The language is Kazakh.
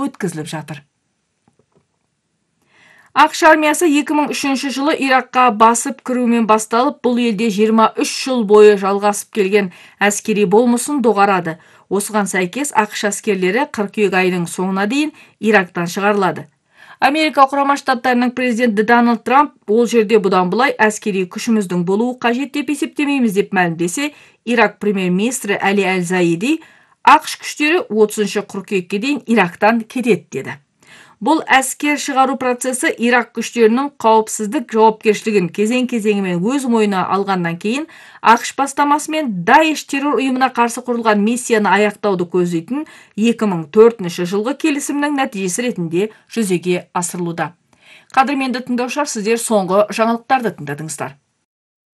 өткізіліп жатыр. ақш армиясы 2003 жылы Иракқа басып кірумен басталып, бұл елде 23 жыл бойы жалғасып келген әскери болмысын доғарады. Осыған сәйкес ақш әскерлері қыркүйек айының соңына дейін Ирактан шығарылады. Америка құрама штаттарының президенті Дональд Трамп ол жерде бұдан былай әскери күшіміздің болуы қажет деп есептемейміз деп мәлімдесе, Ирак премьер-министрі Әли Әл-Заиди ақш күштері 30 қыркүйекке дейін Ирактан кетеді деді. Бұл әскер шығару процесі Ирак күштерінің қауіпсіздік жауапкершілігін кезең-кезеңімен өз мойнына алғаннан кейін ақш бастамасымен Даиш террор ұйымына қарсы құрылған миссияны аяқтауды көздейтін 2004 жылғы келісімнің нәтижесі ретінде жүзеге асырылуда. Қадірменді тыңдаушылар, сіздер соңғы жаңалықтарды тыңдадыңыздар.